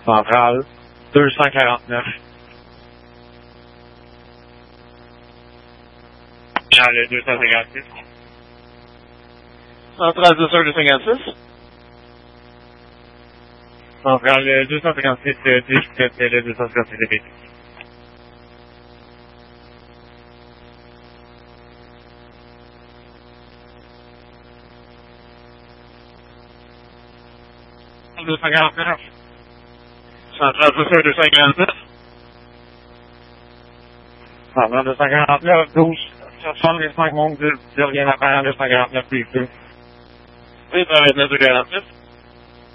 Centrale 249. Le 256. Centrale 256. Centrale 256, 17, le 256 débit. Centrale 259. Centrale 249, 12, 65 mondes, rien à faire, 249 plus 2. Oui, ça va être 249.